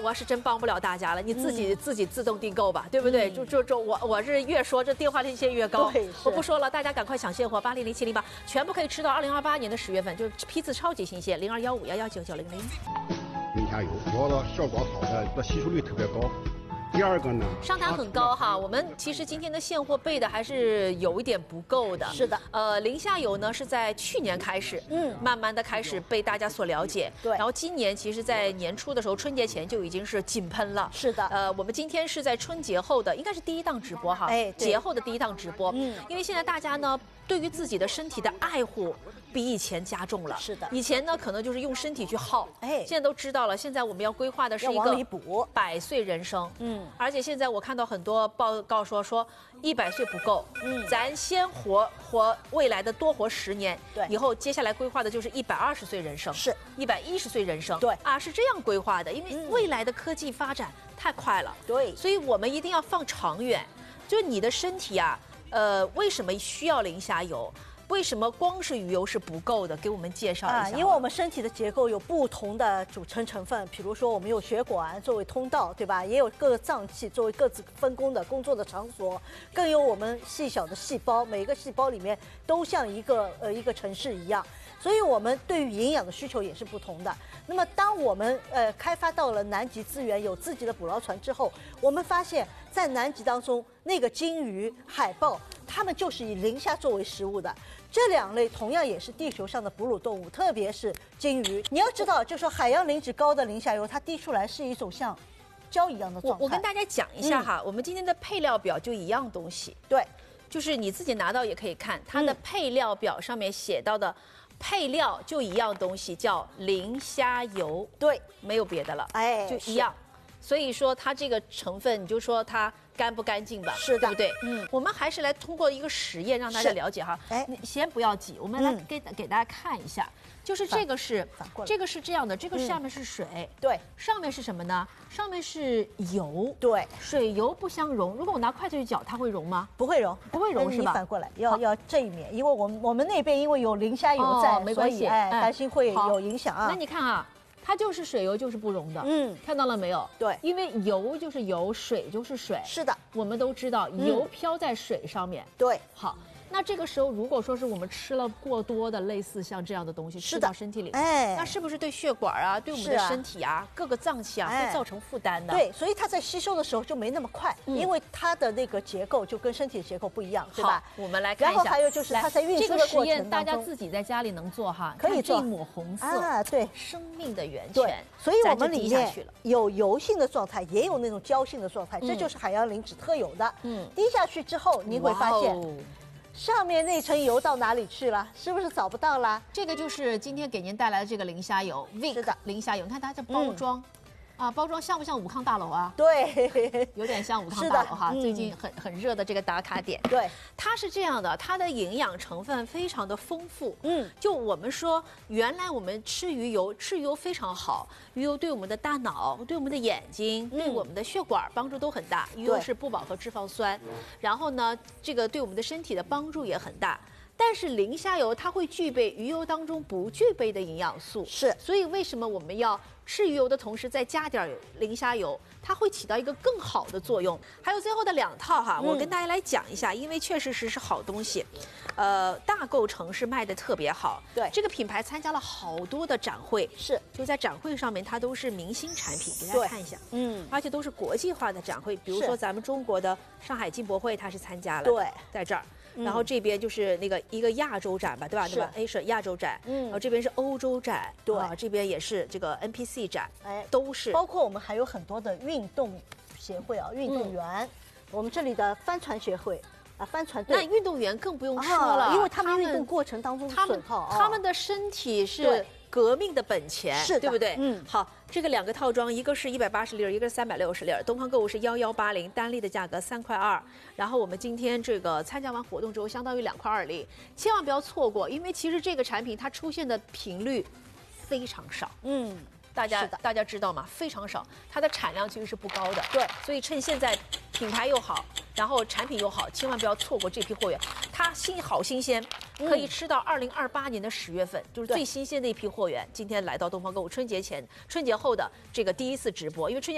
我是真帮不了大家了，你自己自动订购吧，对不对？我是越说这电话链接越高，我不说了，大家赶快抢现货，8000708，全部可以吃到2028年的10月份，就是批次超级新鲜，0215119900。 零下油做的效果好的，这吸收率特别高。第二个呢， 商谈很高哈，我们其实今天的现货备的还是有一点不够的。 是的， 零下油呢是在去年开始，慢慢的开始被大家所了解。 对， 然后今年其实，在年初的时候，春节前就已经是井喷了。 是的， 我们今天是在春节后的，应该是第一档直播哈，节后的第一档直播。因为现在大家呢，对于自己的身体的爱护比以前加重了。 是的， 以前呢可能就是用身体去耗，现在都知道了，现在我们要规划的是一个100岁人生。而且现在我看到很多报告说100岁不够，咱先活未来的多活10年， 对， 以后接下来规划的就是120岁人生， 是 110岁人生， 对啊，是这样规划的，因为未来的科技发展太快了， 对， 所以我们一定要放长远，就是你的身体啊，为什么需要零下油？为什么光是鱼油是不够的？给我们介绍一下。 因为我们身体的结构有不同的组成成分，比如说我们有血管作为通道，对吧？也有各个脏器作为各自分工的工作的场所，更有我们细小的细胞，每个细胞里面都像一个城市一样。所以我们对于营养的需求也是不同的。那么当我们开发到了南极资源，有自己的捕捞船之后，我们发现在南极当中，那个鲸鱼、海豹，它们就是以磷虾作为食物的。这两类同样也是地球上的哺乳动物，特别是鲸鱼。你要知道，就说海洋磷脂高的磷虾油，它滴出来是一种像胶一样的状态。 我跟大家讲一下哈，我们今天的配料表就一样东西， 对， 就是你自己拿到也可以看，它的配料表上面写到的配料就一样东西，叫磷虾油， 对， 没有别的了， 就一样。所以说它这个成分，你就说它干不干净吧， 是的， 对不对？我们还是来通过一个实验让大家了解哈。你先不要挤，我们来给大家看一下，就是这个是这样的，这个下面是水， 对， 上面是什么呢？上面是油， 对， 水油不相溶。如果我拿筷子去搅，它会溶吗？ 不会溶， 不会溶是吧？ 你反过来要这一面，因为我们那边因为有磷虾油在， 没关系， 担心会有影响啊。 那你看啊。它就是水油，就是不溶的。看到了没有？ 对， 因为油就是油，水就是水。 是的， 我们都知道，油飘在水上面。 对， 好，那这个时候如果说是我们吃了过多的类似像这样的东西吃到身体里，那是不是对血管啊，对我们的身体啊，各个脏器啊会造成负担的？ 对，所以它在吸收的时候就没那么快，因为它的那个结构就跟身体的结构不一样，对吧？ 我们来看一下。 然后还有就是它在运输的过程当中， 这个实验大家自己在家里能做哈， 可以做。 这一抹红色啊，对， 生命的源泉。 所以我们里面有油性的状态，也有那种胶性的状态，这就是海洋磷脂特有的。滴下去之后，你会发现。上面那层油到哪里去了？是不是找不到了？ 这个就是今天给您带来的这个磷虾油 ，Vic 磷虾油。你看它这包装，包装像不像武康大楼啊？ 对， 有点像武康大楼哈。最近很热的这个打卡点。 对， 它是这样的，它的营养成分非常的丰富。就我们说，原来我们吃鱼油非常好，鱼油对我们的大脑、对我们的眼睛、对我们的血管帮助都很大。鱼油是不饱和脂肪酸，然后呢，这个对我们的身体的帮助也很大。但是磷虾油它会具备鱼油当中不具备的营养素，所以为什么我们要吃鱼油的同时再加点磷虾油，它会起到一个更好的作用。还有最后的2套哈，我跟大家来讲一下，因为确实是好东西，大购城市卖的特别好。 对， 这个品牌参加了好多的展会，就在展会上面它都是明星产品，给大家看一下。而且都是国际化的展会，比如说咱们中国的上海进博会它是参加了， 对， 在这儿。然后这边就是那个一个亚洲展吧，对吧？A 是亚洲展，然后这边是欧洲展， 对， 这边也是这个 NPC 展，都是。 包括我们还有很多的运动协会啊，运动员，我们这里的帆船协会啊，帆船队。 那运动员更不用说了， 因为他们运动过程当中损耗， 他们的身体是革命的本钱，对不对？好，这个2个套装，一个是180粒，一个是360粒。东方购物是1180，单粒的价格3块2。然后我们今天这个参加完活动之后，相当于2块20，千万不要错过，因为其实这个产品它出现的频率非常少。大家知道吗？非常少，它的产量其实是不高的。 对， 所以趁现在品牌又好，然后产品又好，千万不要错过这批货源。它好新鲜，可以吃到2028年的10月份，就是最新鲜的一批货源。今天来到东方购物春节前、春节后的这个第一次直播，因为春节。